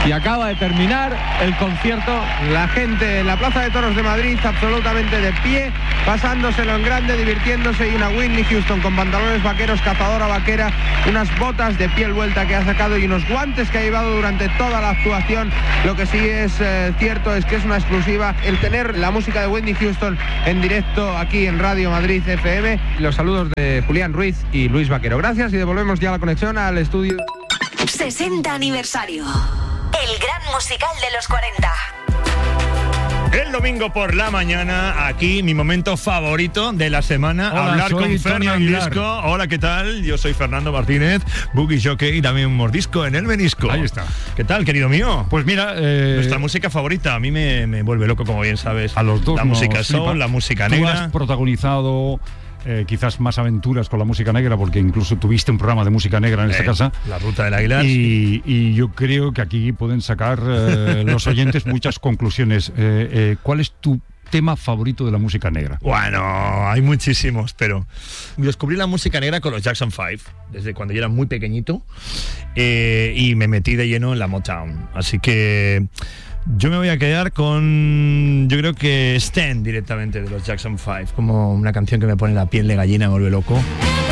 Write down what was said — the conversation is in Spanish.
y acaba de terminar el concierto. La gente en la Plaza de Toros de Madrid absolutamente de pie, pasándoselo en grande, divirtiéndose, y una Whitney Houston con pantalones vaqueros, cazadora vaquera, unas botas de piel vuelta que ha sacado y unos guantes que ha llevado durante toda la actuación. Lo que sí es cierto es que es una exclusiva el tener la música de Whitney Houston en directo aquí en Radio Madrid FM. Los saludos de Julián Ruiz y Luis Vaquero. Gracias y devolvemos ya la conexión al estudio. 60 aniversario. El gran musical de los 40. El domingo por la mañana, aquí mi momento favorito de la semana. Hola, hablar con Fernando Disco. Hola, ¿qué tal? Yo soy Fernando Martínez, Boogie Jockey, y también un mordisco en el menisco. Ahí está. ¿Qué tal, querido mío? Pues mira, nuestra música favorita, a mí me vuelve loco, como bien sabes. A los dos. La música soul, la música negra. Tú has protagonizado quizás más aventuras con la música negra, porque incluso tuviste un programa de música negra en esta casa. La Ruta del Águila. Y yo creo que aquí pueden sacar los oyentes muchas conclusiones. ¿Cuál es tu tema favorito de la música negra? Bueno, hay muchísimos, pero descubrí la música negra con los Jackson 5, desde cuando yo era muy pequeñito, y me metí de lleno en la Motown. Así que yo me voy a quedar con, yo creo que Stand directamente de los Jackson 5, como una canción que me pone la piel de gallina, me vuelve loco.